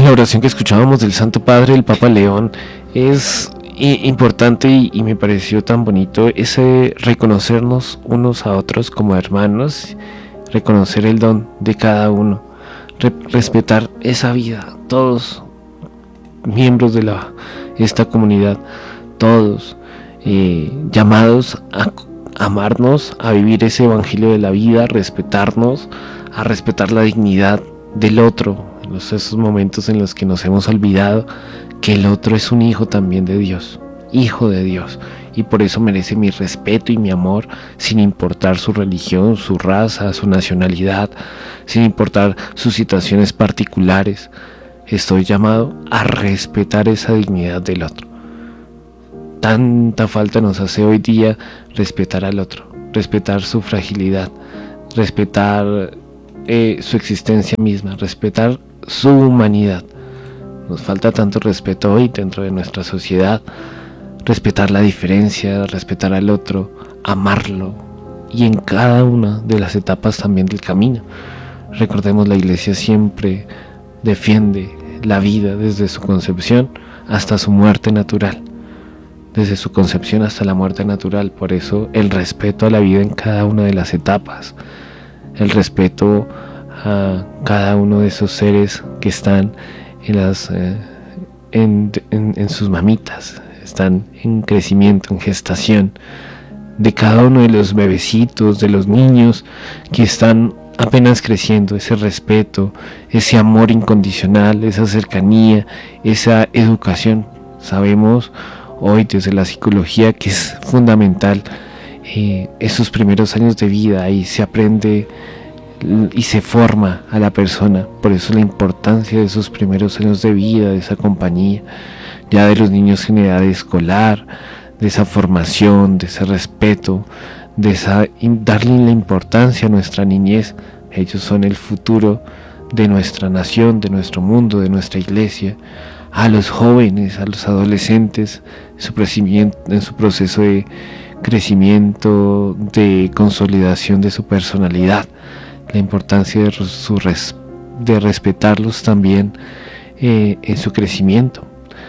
la oración que escuchábamos del Santo Padre, el Papa León, es importante y me pareció tan bonito ese reconocernos unos a otros como hermanos, reconocer el don de cada uno, respetar esa vida, todos miembros de esta comunidad, todos llamados a amarnos, a vivir ese evangelio de la vida, a respetarnos, a respetar la dignidad del otro, en esos momentos en los que nos hemos olvidado que el otro es un hijo también de Dios, hijo de Dios, y por eso merece mi respeto y mi amor, sin importar su religión, su raza, su nacionalidad, sin importar sus situaciones particulares. Estoy llamado a respetar esa dignidad del otro. Tanta falta nos hace hoy día respetar al otro, respetar su fragilidad, respetar su existencia misma, respetar su humanidad. Nos falta tanto respeto hoy dentro de nuestra sociedad, respetar la diferencia, respetar al otro, amarlo, y en cada una de las etapas también del camino. Recordemos, la Iglesia siempre defiende la vida desde su concepción hasta su muerte natural, desde su concepción hasta la muerte natural. Por eso el respeto a la vida en cada una de las etapas, el respeto a cada uno de esos seres que están en sus mamitas, están en crecimiento, en gestación, de cada uno de los bebecitos, de los niños que están apenas creciendo, ese respeto, ese amor incondicional, esa cercanía, esa educación. Sabemos hoy desde la psicología que es fundamental esos primeros años de vida, ahí se aprende y se forma a la persona. Por eso la importancia de esos primeros años de vida, de esa compañía, ya de los niños en edad escolar, de esa formación, de ese respeto, darle la importancia a nuestra niñez. Ellos son el futuro de nuestra nación, de nuestro mundo, de nuestra iglesia. A los jóvenes, a los adolescentes, en su proceso de crecimiento, de consolidación de su personalidad, la importancia de respetarlos también en su crecimiento.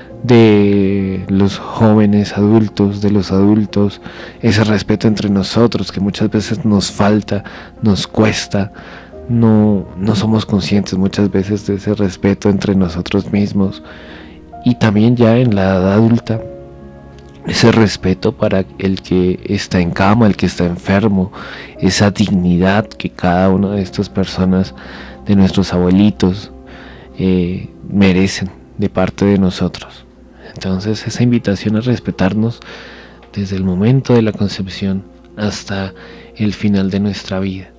De los jóvenes adultos, de los adultos, ese respeto entre nosotros que muchas veces nos falta, nos cuesta, no somos conscientes muchas veces de ese respeto entre nosotros mismos. Y también ya en la edad adulta, ese respeto para el que está en cama, el que está enfermo, esa dignidad que cada una de estas personas, de nuestros abuelitos, merecen de parte de nosotros. Entonces, esa invitación a respetarnos desde el momento de la concepción hasta el final de nuestra vida,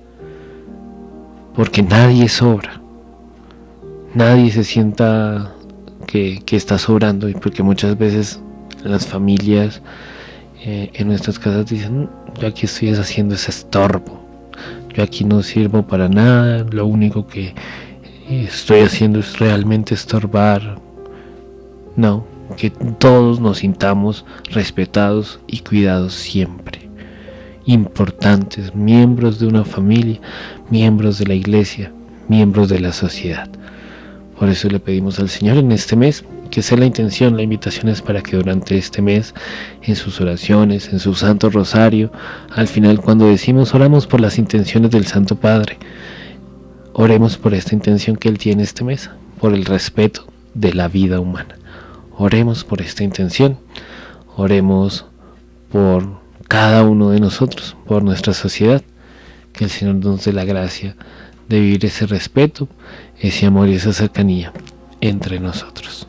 porque nadie sobra, nadie se sienta que está sobrando, y porque muchas veces las familias en nuestras casas dicen: yo aquí estoy haciendo ese estorbo, yo aquí no sirvo para nada, lo único que estoy haciendo es realmente estorbar. No, que todos nos sintamos respetados y cuidados siempre, importantes, miembros de una familia, miembros de la iglesia, miembros de la sociedad. Por eso le pedimos al Señor en este mes que sea la intención, la invitación es para que durante este mes, en sus oraciones, en su Santo Rosario, al final cuando decimos oramos por las intenciones del Santo Padre, oremos por esta intención que Él tiene este mes, por el respeto de la vida humana. Oremos por esta intención, oremos por cada uno de nosotros, por nuestra sociedad, que el Señor nos dé la gracia de vivir ese respeto, ese amor y esa cercanía entre nosotros.